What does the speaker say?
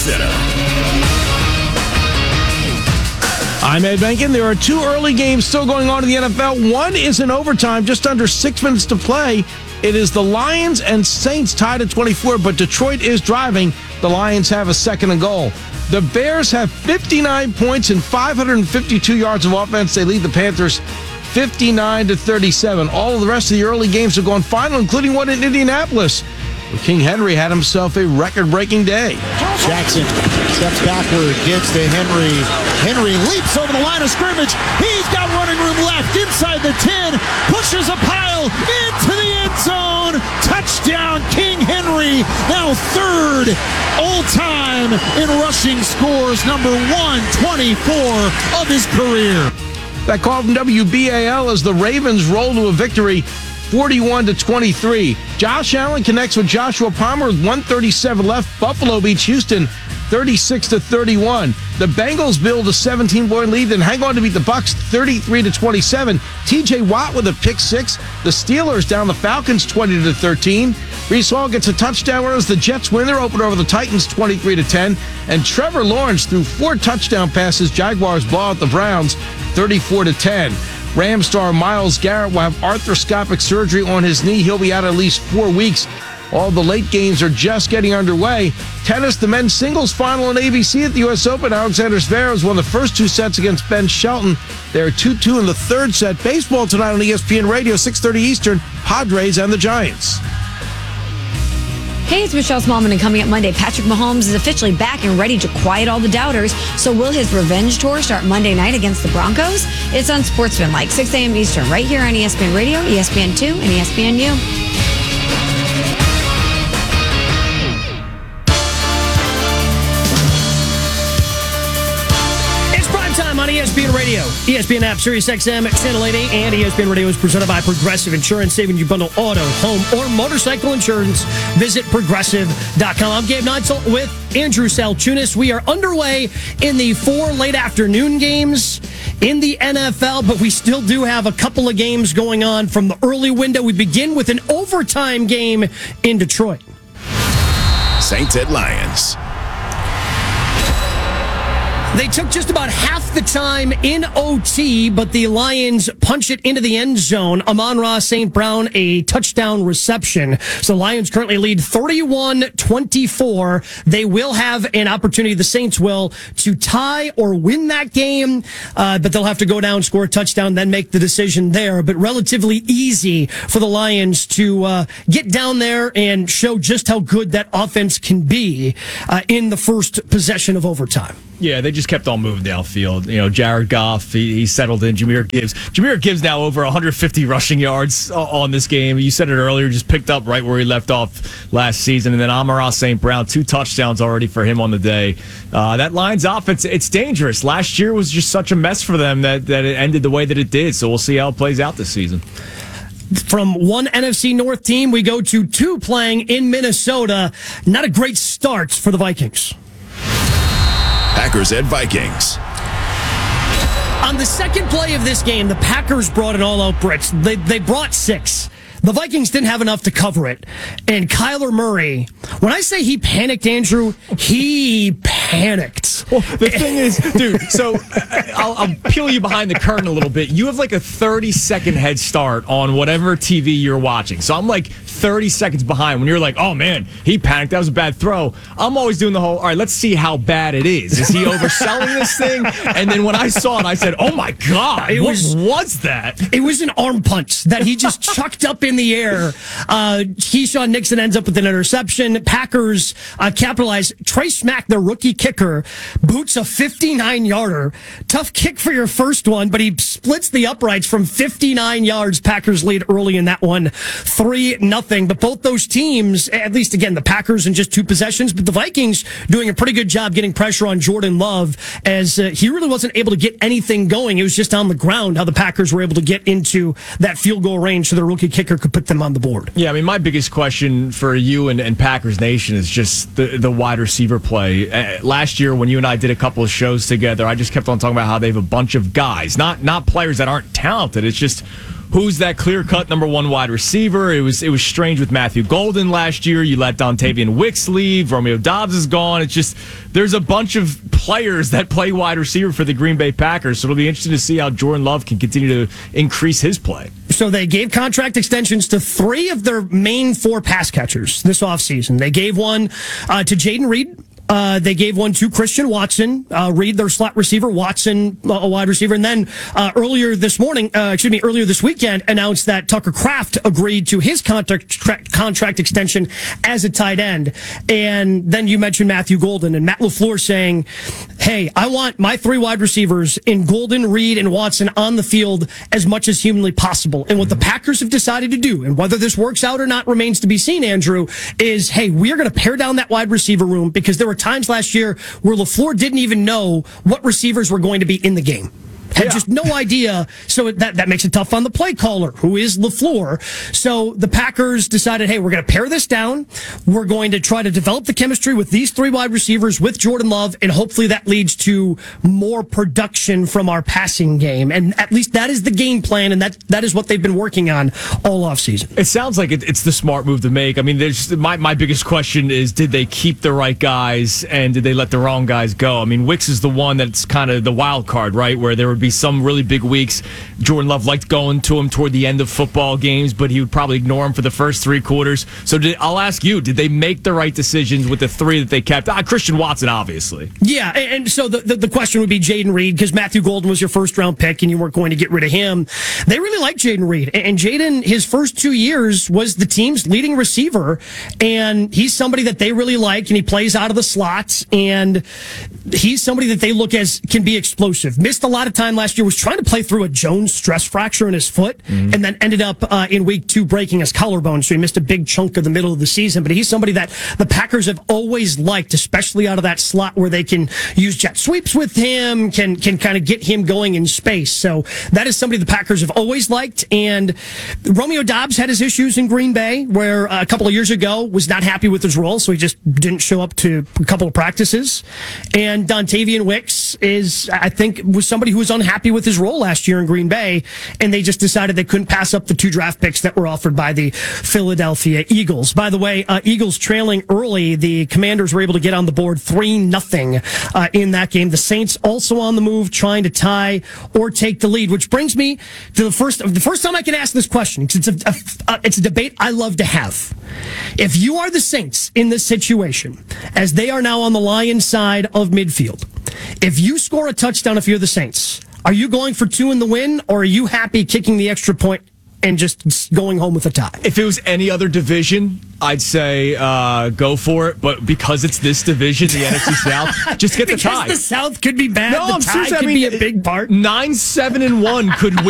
Center. I'm Ed Benkin. There are two early games still going on in the NFL. One is in overtime, just under 6 minutes to play. It is the Lions and Saints tied at 24, but Detroit is driving. The Lions have a second and goal. The Bears have 59 points and 552 yards of offense. They lead the Panthers 59-37. All of the rest of the early games have gone final, including one in Indianapolis, where King Henry had himself a record-breaking day. Jackson steps backward, gets to Henry. Henry leaps over the line of scrimmage. He's got running room left inside the 10. Pushes a pile into the end zone. Touchdown, King Henry. Now third all-time in rushing scores. Number 124 of his career. That call from WBAL as the Ravens roll to a victory 41-23. Josh Allen connects with Joshua Palmer with 1:37 left. Buffalo beats Houston 36-31. The Bengals build a 17-point lead, then hang on to beat the Bucs 33-27. TJ Watt with a pick six. The Steelers down the Falcons 20-13. Breece Hall gets a touchdown run as the Jets win their opener over the Titans 23-10. And Trevor Lawrence threw 4 touchdown passes. Jaguars blow out the Browns 34-10. Ram star Myles Garrett will have arthroscopic surgery on his knee. He'll be out at least 4 weeks. All the late games are just getting underway. Tennis, the men's singles final on ABC at the U.S. Open. Alexander Zverev won the first 2 sets against Ben Shelton. They're 2-2 in the third set. Baseball tonight on ESPN Radio, 6:30 Eastern. Padres and the Giants. Hey, it's Michelle Smallman, and coming up Monday, Patrick Mahomes is officially back and ready to quiet all the doubters. So will his revenge tour start Monday night against the Broncos? It's on Sportsmanlike, 6 a.m. Eastern, right here on ESPN Radio, ESPN2, and ESPNU. On ESPN Radio, ESPN app, Sirius XM, Channel 80, and ESPN Radio is presented by Progressive Insurance, saving you bundle auto, home, or motorcycle insurance. Visit Progressive.com. I'm Gabe Neitzel with Andrew Salchunas. We are underway in the 4 late afternoon games in the NFL, but we still do have a couple of games going on from the early window. We begin with an overtime game in Detroit. Saints at Lions. They took just about half the time in OT, but the Lions punch it into the end zone. Amon-Ra St. Brown, a touchdown reception. So the Lions currently lead 31-24. They will have an opportunity, the Saints will, to tie or win that game, but they'll have to go down, score a touchdown, then make the decision there. But relatively easy for the Lions to get down there and show just how good that offense can be in the first possession of overtime. Yeah, they just kept on moving downfield. You know, Jared Goff, he settled in. Jahmyr Gibbs now over 150 rushing yards on this game. You said it earlier, just picked up right where he left off last season. And then Amon-Ra St. Brown, 2 touchdowns already for him on the day. That Lions offense, it's dangerous. Last year was just such a mess for them that it ended the way that it did. So we'll see how it plays out this season. From one NFC North team, we go to 2 playing in Minnesota. Not a great start for the Vikings. Packers at Vikings. On the second play of this game, the Packers brought an all-out blitz. They brought 6. The Vikings didn't have enough to cover it. And Kyler Murray, when I say he panicked, Andrew, he panicked. Well, the thing is, dude, so I'll peel you behind the curtain a little bit. You have like a 30-second head start on whatever TV you're watching. So I'm like 30 seconds behind when you're like, oh, man, he panicked. That was a bad throw. I'm always doing the whole, all right, let's see how bad it is. Is he overselling this thing? And then when I saw it, I said, oh, my God, what was that? It was an arm punch that he just chucked up in the air. Keyshawn Nixon ends up with an interception. Packers capitalize. Trey Smack, their rookie kicker, boots a 59-yarder. Tough kick for your first one, but he splits the uprights from 59 yards. Packers lead early in that one, 3-0. But both those teams, at least again, the Packers in just 2 possessions, but the Vikings doing a pretty good job getting pressure on Jordan Love as he really wasn't able to get anything going. It was just on the ground how the Packers were able to get into that field goal range so their rookie kicker could put them on the board. Yeah, I mean, my biggest question for you and Packers Nation is just the wide receiver play. Last year when you and I did a couple of shows together, I just kept on talking about how they have a bunch of guys, not players that aren't talented. It's just who's that clear-cut number one wide receiver. It was strange with Matthew Golden last year. You let Dontavian Wicks leave. Romeo Doubs is gone. It's just there's a bunch of players that play wide receiver for the Green Bay Packers. So it'll be interesting to see how Jordan Love can continue to increase his play. So they gave contract extensions to 3 of their main 4 pass catchers this offseason. They gave one to Jaden Reed. They gave one to Christian Watson, Reed, their slot receiver, Watson, a wide receiver. And then earlier this weekend, announced that Tucker Kraft agreed to his contract extension as a tight end. And then you mentioned Matthew Golden and Matt LaFleur saying, hey, I want my 3 wide receivers in Golden, Reed, and Watson on the field as much as humanly possible. And what the Packers have decided to do, and whether this works out or not remains to be seen, Andrew, is, hey, we are going to pare down that wide receiver room because there were times last year where LaFleur didn't even know what receivers were going to be in the game. Had just no idea. So that makes it tough on the play caller, who is LaFleur. So the Packers decided, hey, we're going to pare this down. We're going to try to develop the chemistry with these 3 wide receivers, with Jordan Love, and hopefully that leads to more production from our passing game. And at least that is the game plan, and that is what they've been working on all offseason. It sounds like it's the smart move to make. I mean, there's my biggest question is, did they keep the right guys, and did they let the wrong guys go? I mean, Wicks is the one that's kind of the wild card, right, where there would be some really big weeks. Jordan Love liked going to him toward the end of football games, but he would probably ignore him for the first 3 quarters. So I'll ask you, did they make the right decisions with the 3 that they kept? Christian Watson, obviously. Yeah, and so the question would be Jaden Reed, because Matthew Golden was your first-round pick, and you weren't going to get rid of him. They really like Jaden Reed, and Jaden, his first 2 years, was the team's leading receiver, and he's somebody that they really like, and he plays out of the slots, and he's somebody that they look as can be explosive. Missed a lot of time last year, was trying to play through a Jones stress fracture in his foot, and then ended up in week 2 breaking his collarbone, so he missed a big chunk of the middle of the season. But he's somebody that the Packers have always liked, especially out of that slot where they can use jet sweeps with him, can kind of get him going in space. So that is somebody the Packers have always liked. And Romeo Doubs had his issues in Green Bay, where a couple of years ago was not happy with his role, so he just didn't show up to a couple of practices. And Dontavian Wicks was somebody who was unhappy with his role last year in Green Bay, and they just decided they couldn't pass up the 2 draft picks that were offered by the Philadelphia Eagles. By the way, Eagles trailing early. The Commanders were able to get on the board 3-0 in that game. The Saints also on the move, trying to tie or take the lead, which brings me to the first time I can ask this question, because it's a debate I love to have. If you are the Saints in this situation, as they are now on the Lions side of midfield, if you score a touchdown, if you're the Saints, are you going for 2 in the win, or are you happy kicking the extra point and just going home with a tie? If it was any other division, I'd say go for it. But because it's this division, the NFC South, just get the tie. Because the South could be bad. No, the I'm tie serious. could be a big part. 9-7-1 could win.